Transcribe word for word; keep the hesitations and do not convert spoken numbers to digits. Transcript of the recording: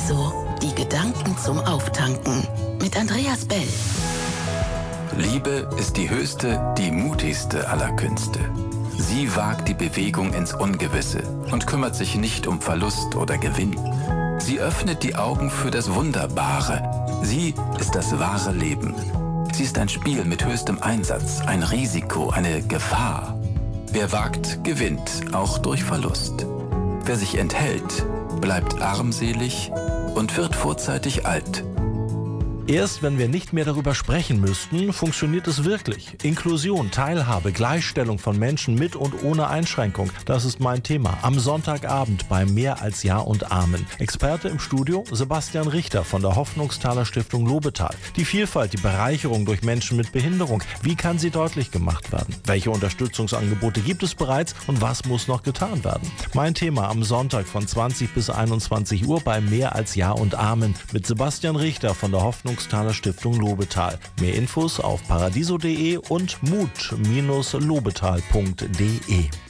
Paradiso. Die Gedanken zum Auftanken. Mit Andreas Bell. Liebe ist die höchste, die mutigste aller Künste. Sie wagt die Bewegung ins Ungewisse und kümmert sich nicht um Verlust oder Gewinn. Sie öffnet die Augen für das Wunderbare. Sie ist das wahre Leben. Sie ist ein Spiel mit höchstem Einsatz, ein Risiko, eine Gefahr. Wer wagt, gewinnt, auch durch Verlust. Wer sich enthält, bleibt armselig und wird vorzeitig alt. Erst wenn wir nicht mehr darüber sprechen müssten, funktioniert es wirklich. Inklusion, Teilhabe, Gleichstellung von Menschen mit und ohne Einschränkung, das ist mein Thema. Am Sonntagabend bei Mehr als Ja und Amen. Experte im Studio Sebastian Richter von der Hoffnungsthaler Stiftung Lobetal. Die Vielfalt, die Bereicherung durch Menschen mit Behinderung, wie kann sie deutlich gemacht werden? Welche Unterstützungsangebote gibt es bereits und was muss noch getan werden? Mein Thema am Sonntag von zwanzig bis einundzwanzig Uhr bei Mehr als Ja und Amen mit Sebastian Richter von der Hoffnungsthaler Stiftung Lobetal. Mehr Infos auf paradiso punkt de und mut Bindestrich lobetal punkt de.